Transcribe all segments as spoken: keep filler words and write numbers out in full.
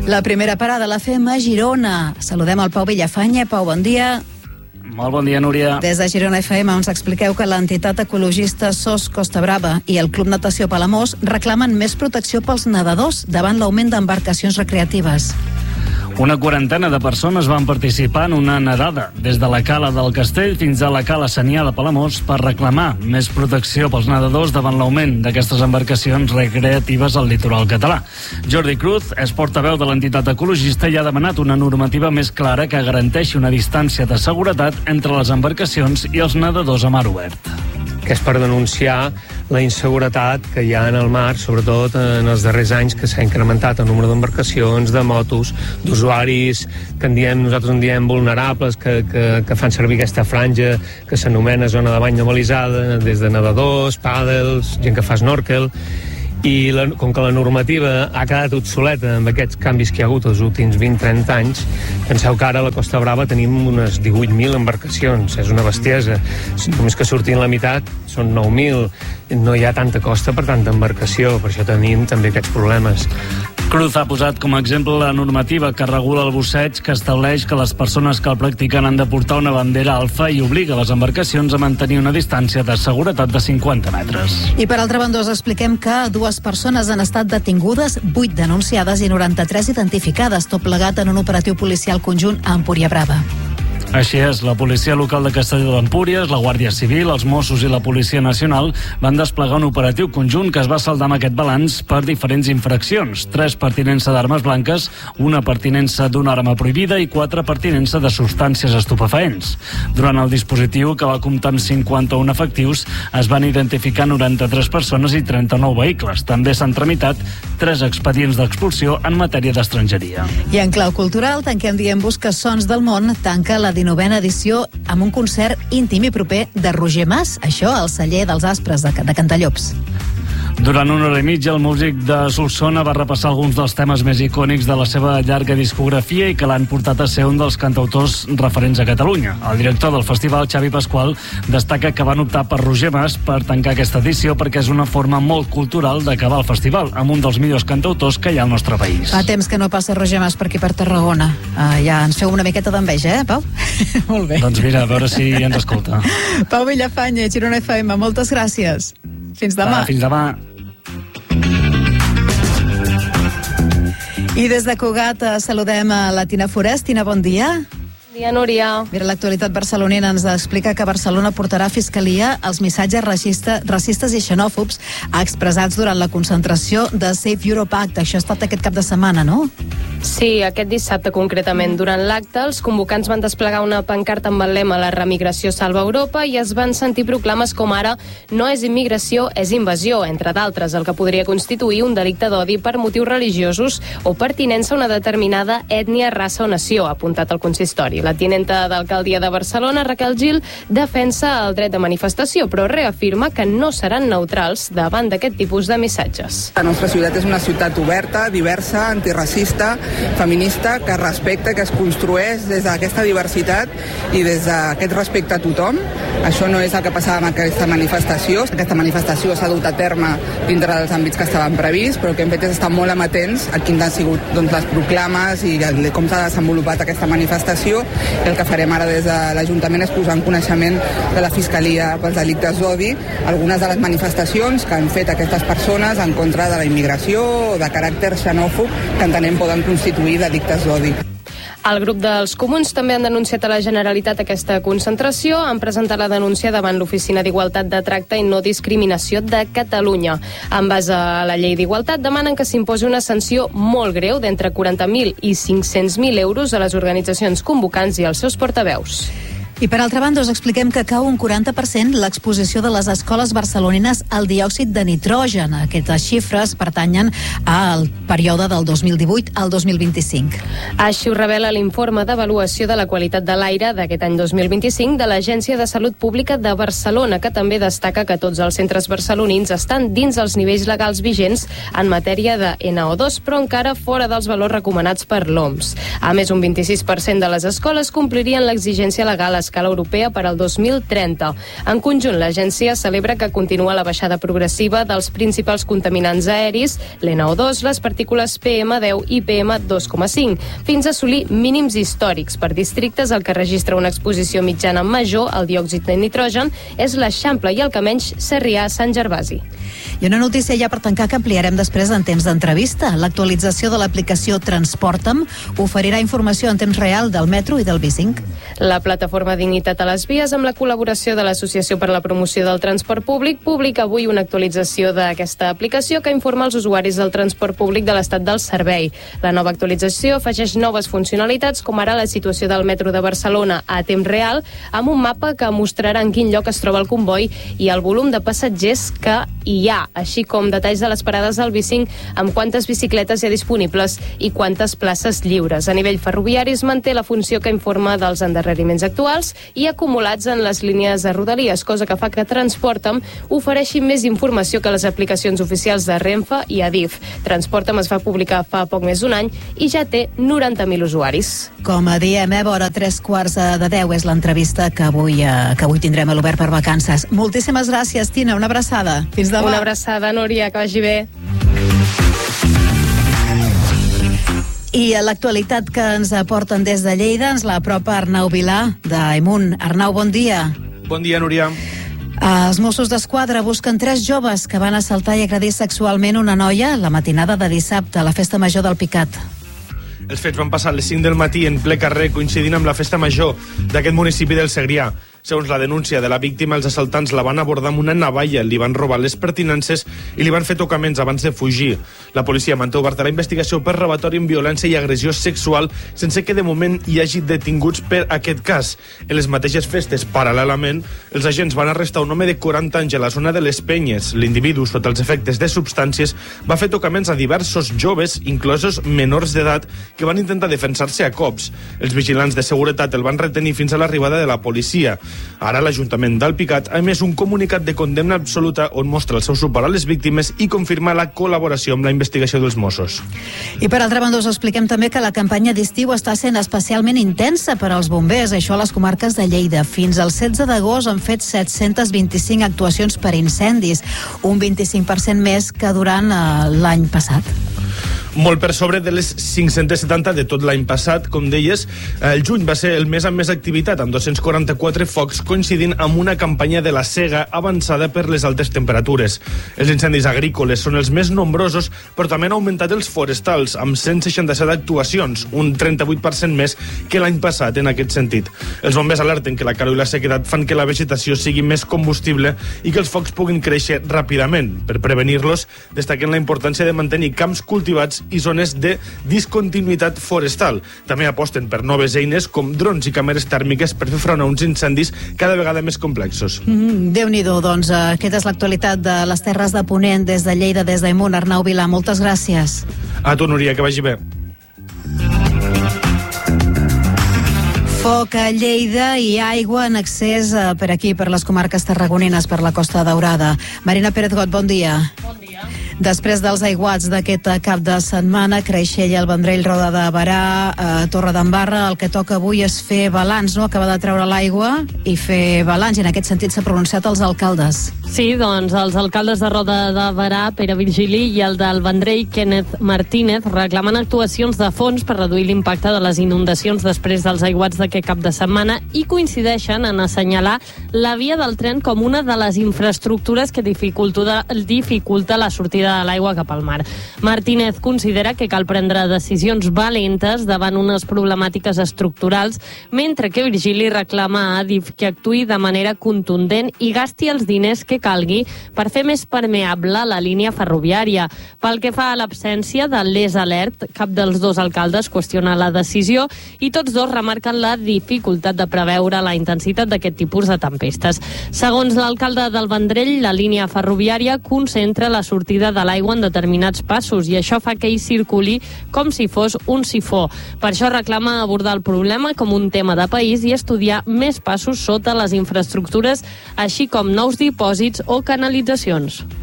La primera parada la fem a Girona. Saludem el Pau Villafanya. Pau, bon dia. Molt bon dia, Núria. Des de Girona F M ens expliqueu que l'entitat ecologista S O S Costa Brava i el Club Natació Palamós reclamen més protecció pels nedadors davant l'augment d'embarcacions recreatives. Una quarantena de persones van participar en una nedada des de la Cala del Castell fins a la Cala Sanià de Palamós per reclamar més protecció pels nedadors davant l'augment d'aquestes embarcacions recreatives al litoral català. Jordi Cruz és portaveu de l'entitat ecologista i ha demanat una normativa més clara que garanteixi una distància de seguretat entre les embarcacions i els nedadors a mar obert. Que és per denunciar la inseguretat que hi ha en el mar, sobretot en els darrers anys, que s'ha incrementat el número d'embarcacions, de motos, d'usuaris, que en diem, nosaltres en diem vulnerables, que, que, que fan servir aquesta franja que s'anomena zona de bany normalitzada, des de nedadors, pàdels, gent que fa snorkel. I la, com que la normativa ha quedat obsoleta amb aquests canvis que hi ha hagut els últims vint a trenta anys, penseu que ara a la Costa Brava tenim unes divuit mil embarcacions, és una bestiesa. Només que surtin la meitat són nou mil, no hi ha tanta costa per tanta embarcació, per això tenim també aquests problemes. Cruz ha posat com a exemple la normativa que regula el busseig, que estableix que les persones que el practiquen han de portar una bandera alfa i obliga les embarcacions a mantenir una distància de seguretat de cinquanta metres. I per altra banda us expliquem que dues persones han estat detingudes, vuit denunciades i noranta-tres identificades, tot plegat en un operatiu policial conjunt a Empúria Brava. Així és, la policia local de Castelló d'Empúries, la Guàrdia Civil, els Mossos i la Policia Nacional van desplegar un operatiu conjunt que es va saldar amb aquest balanç per diferents infraccions. Tres per tinença d'armes blanques, una per tinença d'una arma prohibida i quatre per tinença de substàncies estupefaents. Durant el dispositiu, que va comptar amb cinquanta-un efectius, es van identificar noranta-tres persones i trenta-nou vehicles. També s'han tramitat tres expedients d'expulsió en matèria d'estrangeria. I en clau cultural, tanquem dient-vos que Sons del Món tanca la dinovena edició amb un concert íntim i proper de Roger Mas, això al celler dels Aspres de, de Cantallops. Durant una hora i mitja, el músic de Solsona va repassar alguns dels temes més icònics de la seva llarga discografia i que l'han portat a ser un dels cantautors referents a Catalunya. El director del festival, Xavi Pasqual, destaca que van optar per Roger Mas per tancar aquesta edició perquè és una forma molt cultural d'acabar el festival, amb un dels millors cantautors que hi ha al nostre país. Fa temps que no passa Roger Mas per aquí per Tarragona. Uh, ja ens feu una miqueta d'enveja, eh, Pau? Molt bé. Doncs mira, a veure si ens escolta. Pau Villafanya, Girona F M, moltes gràcies. Fins demà. Ah, fins demà. I des de Cugat saludem a la Tina Forest. Tina, bon dia. Bon dia, Núria. Mira, l'actualitat barcelonina ens explica que Barcelona portarà a Fiscalia els missatges racista, racistes i xenòfobs expressats durant la concentració de Save Europe Act. Això ha estat aquest cap de setmana, no? Sí, aquest dissabte concretament. Durant l'acte, els convocants van desplegar una pancarta amb el lema «La remigració salva Europa» i es van sentir proclames com ara «No és immigració, és invasió», entre d'altres, el que podria constituir un delicte d'odi per motius religiosos o pertinença a una determinada ètnia, raça o nació, ha apuntat el consistori. La tinenta d'alcaldia de Barcelona, Raquel Gil, defensa el dret de manifestació, però reafirma que no seran neutrals davant d'aquest tipus de missatges. La nostra ciutat és una ciutat oberta, diversa, antiracista, feminista, que respecta, que es construeix des d'aquesta diversitat i des d'aquest respecte a tothom. Això no és el que passava amb aquesta manifestació. Aquesta manifestació s'ha dut a terme dintre dels àmbits que estaven prevists, però el que hem fet és estar molt amatents a quins han sigut doncs, les proclames i com s'ha desenvolupat aquesta manifestació. I el que farem ara des de l'Ajuntament és posar en coneixement de la Fiscalia pels delictes d'odi algunes de les manifestacions que han fet aquestes persones en contra de la immigració o de caràcter xenòfob que entenem poden constituir delictes d'odi. El grup dels Comuns també han denunciat a la Generalitat aquesta concentració. Han presentat la denúncia davant l'Oficina d'Igualtat de Tracte i No Discriminació de Catalunya. En base a la llei d'Igualtat, demanen que s'imposi una sanció molt greu d'entre quaranta mil i cinc-cents mil euros a les organitzacions convocants i als seus portaveus. I per altra banda us expliquem que cau un quaranta per cent l'exposició de les escoles barcelonines al diòxid de nitrogen. Aquestes xifres pertanyen al període del dos mil divuit al dos mil vint-i-cinc. Així ho revela l'informe d'avaluació de la qualitat de l'aire d'aquest any dos mil vint-i-cinc de l'Agència de Salut Pública de Barcelona, que també destaca que tots els centres barcelonins estan dins els nivells legals vigents en matèria de ena o dos, però encara fora dels valors recomanats per l'O M S. A més, un vint-i-sis per cent de les escoles complirien l'exigència legal escala europea per al dos mil trenta. En conjunt, l'agència celebra que continua la baixada progressiva dels principals contaminants aeris, l'N O dos, les partícules P M deu i P M dos coma cinc, fins a assolir mínims històrics per districtes. El que registra una exposició mitjana major al diòxid de nitrogen és l'Eixample i el que menys Sarrià-Sant Gervasi. I una notícia ja per tancar que ampliarem després en temps d'entrevista. L'actualització de l'aplicació Transporta'm oferirà informació en temps real del metro i del B cinc. La plataforma Dignitat a les Vies, amb la col·laboració de l'Associació per la Promoció del Transport Públic, publica avui una actualització d'aquesta aplicació que informa els usuaris del transport públic de l'estat del servei. La nova actualització afegeix noves funcionalitats, com ara la situació del metro de Barcelona a temps real, amb un mapa que mostrarà en quin lloc es troba el comboi i el volum de passatgers que hi ha, així com detalls de les parades del B cinc amb quantes bicicletes hi ha disponibles i quantes places lliures. A nivell ferroviari es manté la funció que informa dels endarreriments actuals i acumulats en les línies de Rodalies, cosa que fa que Transporta'm ofereixi més informació que les aplicacions oficials de Renfe i Adif. Transporta'm es va publicar fa poc més d'un any i ja té noranta mil usuaris. Com a diem, eh, vora tres quarts de deu és l'entrevista que avui, eh, que avui tindrem a l'Obert per Vacances. Moltíssimes gràcies, Tina, una abraçada. Fins demà. Una abraçada, Núria, que vagi bé. I a l'actualitat que ens aporten des de Lleida ens l'apropa Arnau Vilà, d'Aimun. Arnau, bon dia. Bon dia, Núria. Els Mossos d'Esquadra busquen tres joves que van assaltar i agredir sexualment una noia la matinada de dissabte a la festa major del Picat. Els fets van passar a les cinc del matí en ple carrer, coincidint amb la festa major d'aquest municipi del Segrià. Segons la denúncia de la víctima, els assaltants la van abordar amb una navalla, li van robar les pertinences i li van fer tocaments abans de fugir. La policia manté oberta la investigació per robatori amb violència i agressió sexual, sense que de moment hi hagi detinguts per aquest cas. En les mateixes festes, paral·lelament, els agents van arrestar un home de quaranta anys a la zona de les Penyes. L'individu, sota els efectes de substàncies, va fer tocaments a diversos joves, inclosos menors d'edat, que van intentar defensar-se a cops. Els vigilants de seguretat el van retenir fins a l'arribada de la policia. Ara l'Ajuntament d'Alpicat ha emès un comunicat de condemna absoluta on mostra el seu suport a les víctimes i confirma la col·laboració amb la investigació dels Mossos. I per altra banda us expliquem també que la campanya d'estiu està sent especialment intensa per als bombers, això a les comarques de Lleida. Fins al setze d'agost han fet set-cents vint-i-cinc actuacions per incendis, un vint-i-cinc per cent més que durant eh, l'any passat. Molt per sobre de les cinc-cents setanta de tot l'any passat, com deies. El juny va ser el mes amb més activitat, amb dos-cents quaranta-quatre focs, coincidint amb una campanya de la sega avançada per les altes temperatures. Els incendis agrícoles són els més nombrosos, però també han augmentat els forestals, amb cent seixanta-set actuacions, un trenta-vuit per cent més que l'any passat en aquest sentit. Els bombers alerten que la calor i la sequedat fan que la vegetació sigui més combustible i que els focs puguin créixer ràpidament. Per prevenir-los, destaquen la importància de mantenir camps cultivats i zones de discontinuïtat forestal. També aposten per noves eines com drons i càmeres tèrmiques per fer front a uns incendis cada vegada més complexos. Mm, Déu-n'hi-do, doncs aquesta és l'actualitat de les Terres de Ponent des de Lleida, des d'Aimun. Arnau Vilà, moltes gràcies. A tu, Núria, que vagi bé. Foc a Lleida i aigua en excés eh, per aquí, per les comarques tarragonines, per la Costa Daurada. Marina Pérez-Got, bon dia. Bon dia. Després dels aiguats d'aquest cap de setmana, Creixell, el Vendrell, Roda de Barà, eh, Torre d'Embarra, el que toca avui és fer balanç, no? Acabar de treure l'aigua i fer balanç, i en aquest sentit s'ha pronunciat els alcaldes. Sí, doncs els alcaldes de Roda de Barà, Pere Virgili, i el del Vendrell, Kenneth Martínez, reclamen actuacions de fons per reduir l'impacte de les inundacions després dels aiguats d'aquest cap de setmana i coincideixen en assenyalar la via del tren com una de les infraestructures que dificulta, dificulta la sortida de l'aigua cap al mar. Martínez considera que cal prendre decisions valentes davant unes problemàtiques estructurals, mentre que Virgili reclama a Adif que actuï de manera contundent i gasti els diners que calgui per fer més permeable la línia ferroviària. Pel que fa a l'absència de l'Es Alert, cap dels dos alcaldes qüestiona la decisió i tots dos remarquen la dificultat de preveure la intensitat d'aquest tipus de tempestes. Segons l'alcalde del Vendrell, la línia ferroviària concentra la sortida de l'aigua en determinats passos i això fa que hi circuli com si fos un sifó. Per això reclama abordar el problema com un tema de país i estudiar més passos sota les infraestructures, així com nous dipòsits o canalitzacions.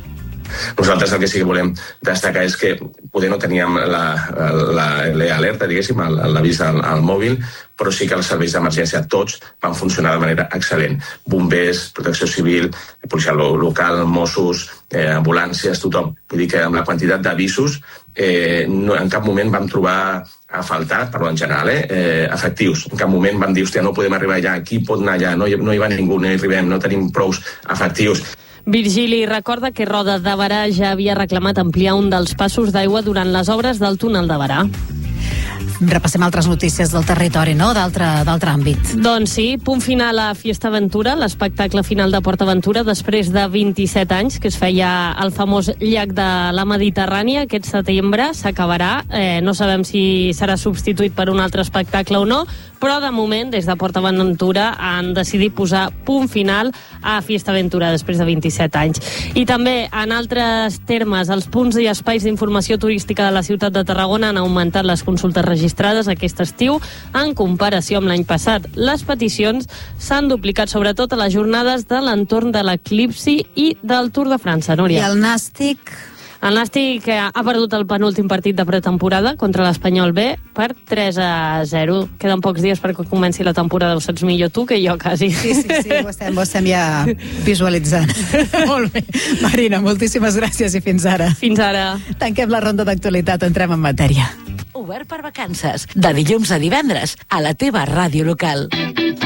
Nosaltres el que sí que volem destacar és que poder no teníem l'alerta, diguéssim, l'avís al, al mòbil, però sí que els serveis d'emergència tots van funcionar de manera excel·lent. Bombers, protecció civil, policia local, Mossos, eh, ambulàncies, tothom. Vull dir que amb la quantitat d'avisos eh, no, en cap moment vam trobar a faltar, parlo en general, eh, eh, efectius. En cap moment vam dir, hòstia, no podem arribar allà, qui pot anar allà? No hi, no hi va ningú, no hi arribem, no tenim prous efectius. Virgili recorda que Roda de Berà ja havia reclamat ampliar un dels passos d'aigua durant les obres del túnel de Berà. Repassem altres notícies del territori, no? D'altre d'altre àmbit. Doncs sí, punt final a Fiesta Aventura, l'espectacle final de Port Aventura, després de vint-i-set anys, que es feia al famós llac de la Mediterrània. Aquest setembre s'acabarà. Eh, no sabem si serà substituït per un altre espectacle o no, però de moment, des de Port Aventura, han decidit posar punt final a Fiesta Aventura després de vint-i-set anys. I també, en altres termes, els punts i espais d'informació turística de la ciutat de Tarragona han augmentat les consultes registrades aquest estiu en comparació amb l'any passat. Les peticions s'han duplicat sobretot a les jornades de l'entorn de l'eclipsi i del Tour de França, Núria. I el Nàstic? El Nàstic ha perdut el penúltim partit de pretemporada contra l'Espanyol B per tres a zero. Queden pocs dies perquè comenci la temporada, ho saps millor tu que jo, quasi. Sí, sí, sí, ho estem, ho estem ja visualitzant. Molt bé. Marina, moltíssimes gràcies i fins ara. Fins ara. Tanquem la ronda d'actualitat, entrem en matèria. Obert per vacances, de dilluns a divendres, a la teva ràdio local.